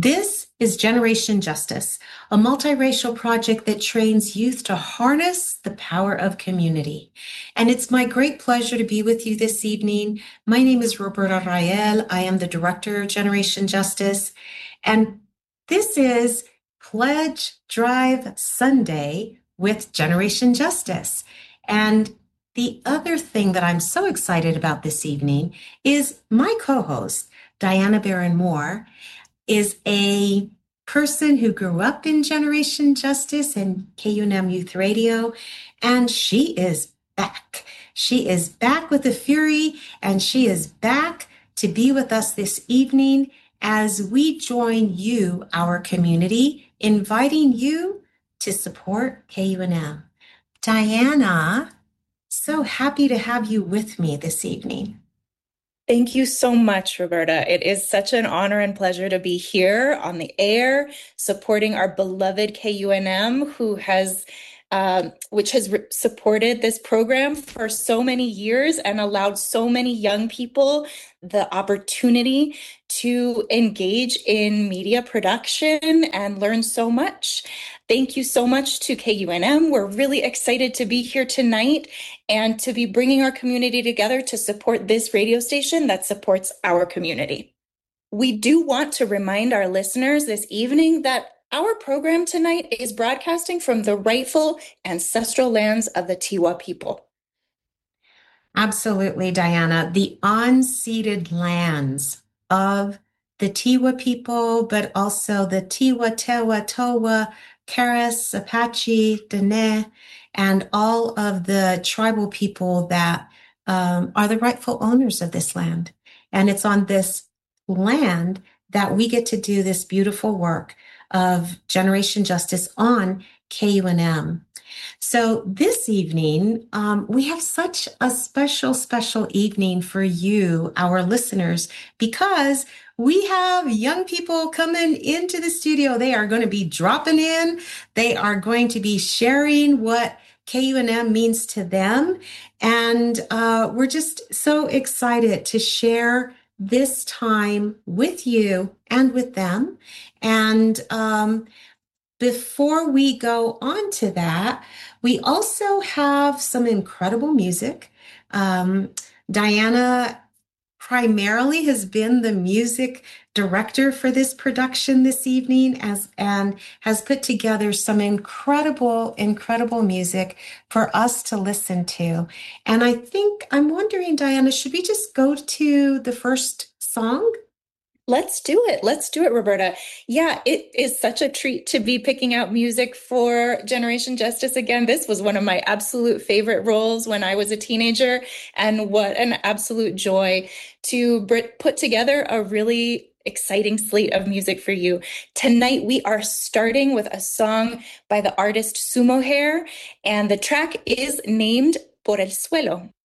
This is Generation Justice, a multiracial project that trains youth to harness the power of community. And it's my great pleasure to be with you this evening. My name is Roberta Rael. I am the director of Generation Justice. And this is Pledge Drive Sunday with Generation Justice. And the other thing that I'm so excited about this evening is my co-host, Diana Barron Moore, is a person who grew up in Generation Justice and KUNM Youth Radio, and she is back. She is back with the fury, and she is back to be with us this evening as we join you, our community, inviting you to support KUNM. Diana, so happy to have you with me this evening. Thank you so much, Roberta. It is such an honor and pleasure to be here on the air, supporting our beloved KUNM, which has supported this program for so many years and allowed so many young people the opportunity to engage in media production and learn so much. Thank you so much to KUNM. We're really excited to be here tonight and to be bringing our community together to support this radio station that supports our community. We do want to remind our listeners this evening that our program tonight is broadcasting from the rightful ancestral lands of the Tiwa people. Absolutely, Diana. The unceded lands of the Tiwa people, but also the Tiwa, Tewa, Towa, Keres, Apache, Dene, and all of the tribal people that are the rightful owners of this land. And it's on this land that we get to do this beautiful work of Generation Justice on KUNM. So this evening, we have such a special evening for you, our listeners, because we have young people coming into the studio. They are going to be dropping in. They are going to be sharing what KUNM means to them. And we're just so excited to share this time with you and with them. And before we go on to that, we also have some incredible music. Diana primarily has been the music director for this production this evening and has put together some incredible music for us to listen to. And I'm wondering, Diana, should we just go to the first song? Let's do it, Roberta. Yeah, it is such a treat to be picking out music for Generation Justice again. This was one of my absolute favorite roles when I was a teenager, and what an absolute joy to put together a really exciting slate of music for you. Tonight, we are starting with a song by the artist Sumo Hair, and the track is named Por el Suelo.